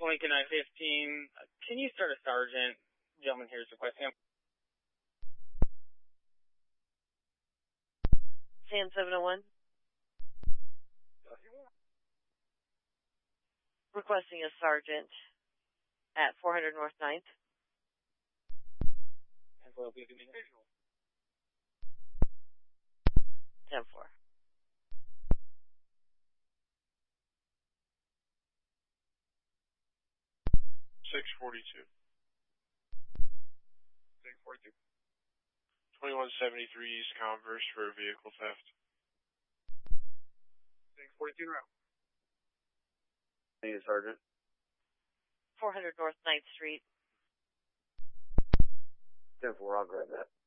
22 915. Can you start a sergeant? Gentleman here is requesting him. San 701. Requesting a sergeant at 400 North 9th. And we'll be doing visual. 10-4. 642. 642. 2173 East Converse for vehicle theft. 642 route. Need a sergeant. 400 North 9th Street. 10-4, I'll grab that.